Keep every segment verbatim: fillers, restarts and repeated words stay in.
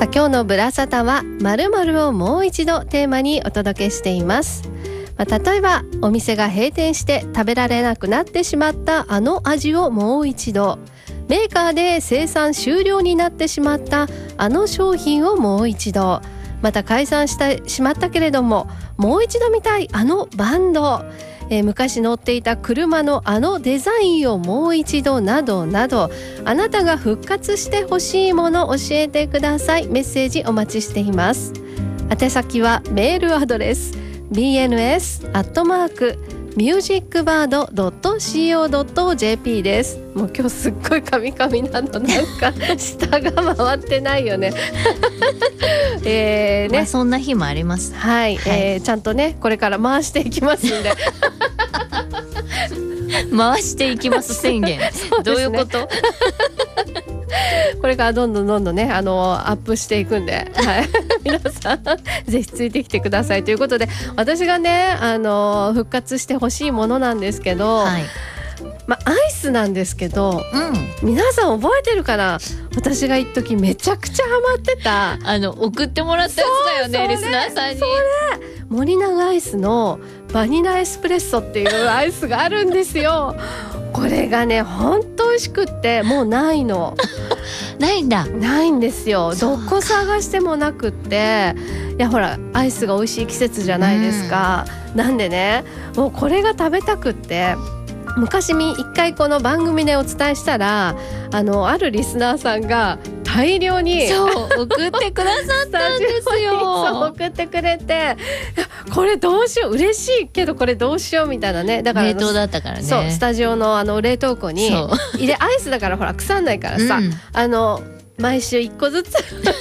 さあ今日のブラサタは〇〇をもう一度テーマにお届けしています。まあ、例えばお店が閉店して食べられなくなってしまったあの味をもう一度、メーカーで生産終了になってしまったあの商品をもう一度、また解散してしまったけれどももう一度見たいあのバンド、えー、昔乗っていた車のあのデザインをもう一度などなど、あなたが復活してほしいもの教えてください。メッセージお待ちしています。宛先はメールアドレス ビーエヌエス アットマーク ミュージックバード ドット コー ドット ジェーピー です。もう今日すっごいカミカミなの、なんか下が回ってないよねえーね、 まあ、そんな日もあります。 はい、はい、えー、ちゃんとねこれから回していきますんで回していきます宣言、ね、どういうことこれからどんどんどんどんねあのアップしていくんで、はい、皆さんぜひついてきてくださいということで、私がねあの復活してほしいものなんですけど、はい、まあ、アイスなんですけど、うん、皆さん覚えてるかな。私が一時めちゃくちゃハマってたあの送ってもらったやつだよね、リスナーさんに。 それ森永アイスのバニラエスプレッソっていうアイスがあるんですよこれがねほんと美味しくってもうないのないんだ。 ないんですよ。どこ探してもなくって、いやほらアイスが美味しい季節じゃないですか、うん、なんでねもうこれが食べたくって、昔一回この番組でお伝えしたら あのあるリスナーさんが大量にそう送ってくださったんですよそう送ってくれて、これどうしよう、嬉しいけどこれどうしようみたいなね。だから冷凍だったからね。 そうスタジオ の, あの冷凍庫に入れアイスだからほら腐んないからさ、うん、あの毎週いっこずつ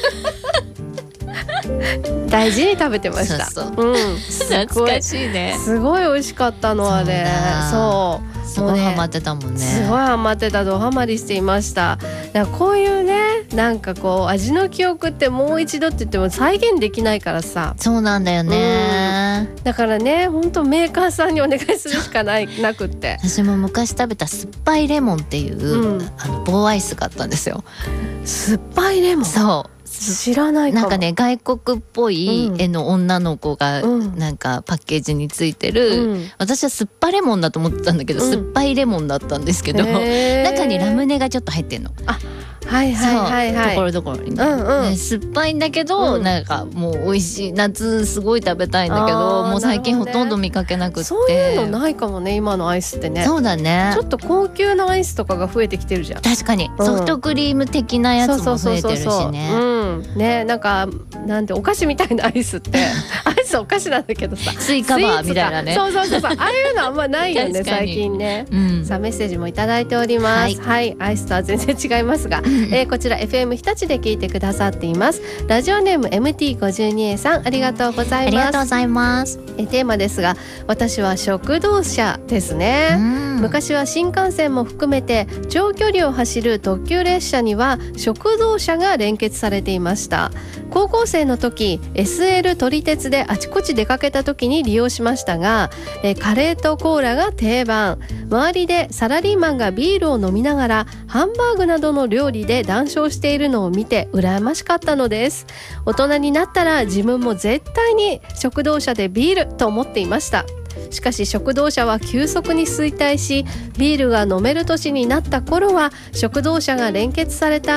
大事に食べてました。 そうそう、うん、懐かしいね。 すごい美味しかったのあれ。そうすごいハマってたもんね。 すごいハマってた、ドハマりしていました。だからこういうねなんかこう味の記憶ってもう一度って言っても再現できないからさ。 そうなんだよね、 うん、だからね本当メーカーさんにお願いするしかないなくって。 私も昔食べた酸っぱいレモンっていう、うん、あの棒アイスがあったんですよ。 酸っぱいレモン。そう知らないかも。 なんかね外国っぽい絵の女の子がなんかパッケージについてる、うん、私は酸っぱレモンだと思ってたんだけど、うん、酸っぱいレモンだったんですけど、中にラムネがちょっと入ってんの。あはいはいはいはい、 ところどころにね、 うんうん、 ね酸っぱいんだけど、うん、なんかもう美味しい、夏すごい食べたいんだけどもう最近ほとんど見かけなくって、 そういうのないかもね今のアイスってね。 そうだね、 ちょっと高級なアイスとかが増えてきてるじゃん。 確かに、うん、ソフトクリーム的なやつも増えてるしね。 ね、なんかなんてお菓子みたいなアイスってアイスお菓子なんだけどさスイカバーみたいなね。 そうそうそうそうああいうのあんまないよね最近ね、うん、さあメッセージもいただいております。はい、はい、アイスとは全然違いますが、えー、こちら エフエム 日立で聞いてくださっています。ラジオネーム エムティーごじゅうにエー さんありがとうございます。 ありがとうございます。 えテーマですが、私は食堂車ですね。昔は新幹線も含めて長距離を走る特急列車には食堂車が連結されていました。高校生の時 エスエル 撮り鉄であちこち出かけた時に利用しましたが、えカレーとコーラが定番。周りでサラリーマンがビールを飲みながらハンバーグなどの料理で談笑しているのを見て羨ましかったのです。大人になったら自分も絶対に食堂車でビールと思っていました。しかし食堂車は急速に衰退し、ビールが飲める年になった頃は食堂車が連結された